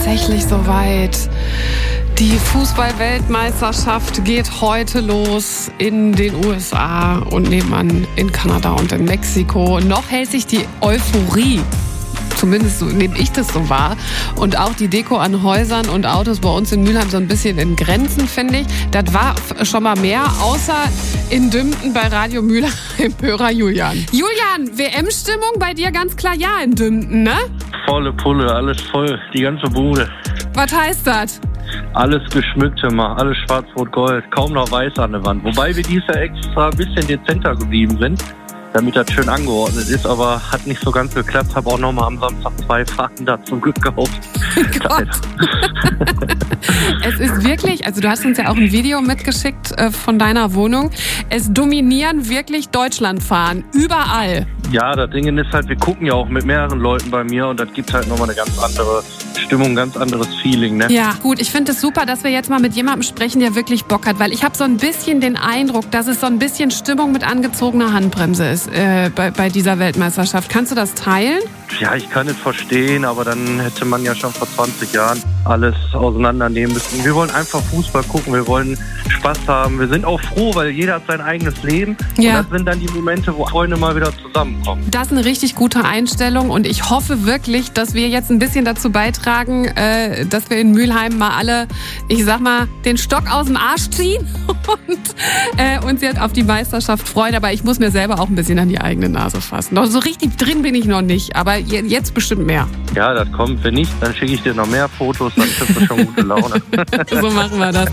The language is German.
tatsächlich soweit. Die Fußball-Weltmeisterschaft geht heute los in den USA und nebenan in Kanada und in Mexiko. Noch hält sich die Euphorie, zumindest so, nehme ich das so wahr, und auch die Deko an Häusern und Autos bei uns in Mülheim so ein bisschen in Grenzen, finde ich. Das war schon mal mehr, außer in Dümpten bei Radio Mülheim-Hörer Julian. Julian, WM-Stimmung bei dir ganz klar ja in Dümpten, ne? Volle Pulle, alles voll, die ganze Bude. Was heißt das? Alles geschmückt immer, alles schwarz-rot-gold, kaum noch weiß an der Wand. Wobei wir dieses Jahr extra ein bisschen dezenter geblieben sind, damit das schön angeordnet ist, aber hat nicht so ganz geklappt. Habe auch nochmal am Samstag 2 Fahrten da zum Glück gekauft. Gott. Es ist wirklich, also du hast uns ja auch ein Video mitgeschickt von deiner Wohnung. Es dominieren wirklich Deutschlandfahren, überall. Ja, das Ding ist halt, wir gucken ja auch mit mehreren Leuten bei mir und das gibt halt nochmal eine ganz andere Stimmung, ein ganz anderes Feeling, ne? Ja, gut, ich finde es super, dass wir jetzt mal mit jemandem sprechen, der wirklich Bock hat, weil ich habe so ein bisschen den Eindruck, dass es so ein bisschen Stimmung mit angezogener Handbremse ist bei dieser Weltmeisterschaft. Kannst du das teilen? Ja, ich kann es verstehen, aber dann hätte man ja schon vor 20 Jahren alles auseinandernehmen müssen. Wir wollen einfach Fußball gucken, wir wollen Spaß haben. Wir sind auch froh, weil jeder hat sein eigenes Leben. Ja. Und das sind dann die Momente, wo Freunde mal wieder zusammenkommen. Das ist eine richtig gute Einstellung und ich hoffe wirklich, dass wir jetzt ein bisschen dazu beitragen, dass wir in Mülheim mal alle, ich sag mal, den Stock aus dem Arsch ziehen und uns jetzt auf die Meisterschaft freuen. Aber ich muss mir selber auch ein bisschen an die eigene Nase fassen. Noch so richtig drin bin ich noch nicht, aber jetzt bestimmt mehr. Ja, das kommt. Wenn nicht, dann schicke ich dir noch mehr Fotos, dann kriegst du schon gute Laune. So machen wir das.